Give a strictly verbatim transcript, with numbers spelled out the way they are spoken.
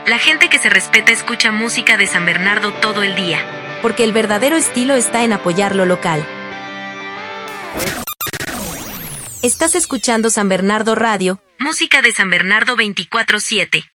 La gente que se respeta escucha música de San Bernardo todo el día. Porque el verdadero estilo está en apoyar lo local. Estás escuchando San Bernardo Radio. Música de San Bernardo veinticuatro siete.